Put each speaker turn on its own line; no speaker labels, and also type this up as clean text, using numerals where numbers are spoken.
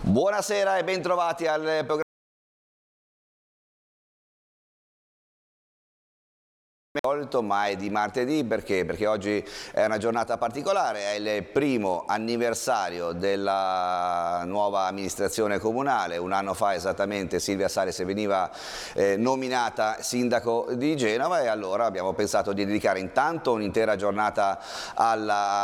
Buonasera e bentrovati al programma. Ma è di martedì perché oggi è una giornata particolare, è il primo anniversario della nuova amministrazione comunale. Un anno fa esattamente Silvia Salis veniva nominata sindaco di Genova e allora abbiamo pensato di dedicare intanto un'intera giornata alla